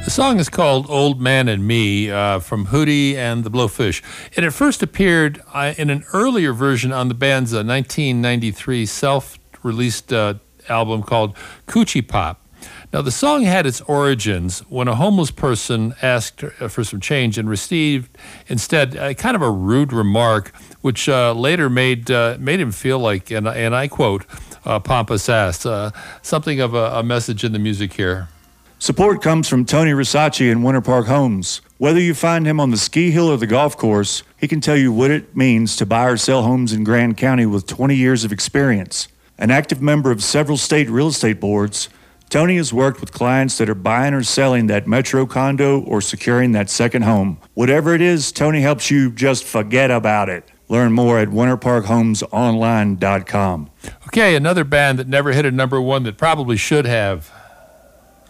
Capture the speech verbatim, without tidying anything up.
The song is called Old Man and Me uh, from Hootie and the Blowfish. And it first appeared uh, in an earlier version on the band's uh, nineteen ninety-three self-released uh, album called Coochie Pop. Now, the song had its origins when a homeless person asked for some change and received instead a kind of a rude remark, which uh, later made uh, made him feel like, and, and I quote, uh, pompous ass, uh, something of a, a message in the music here. Support comes from Tony Risacci in Winter Park Homes. Whether you find him on the ski hill or the golf course, he can tell you what it means to buy or sell homes in Grand County with twenty years of experience. An active member of several state real estate boards, Tony has worked with clients that are buying or selling that metro condo or securing that second home. Whatever it is, Tony helps you just forget about it. Learn more at winter park homes online dot com. Okay, another band that never hit a number one that probably should have.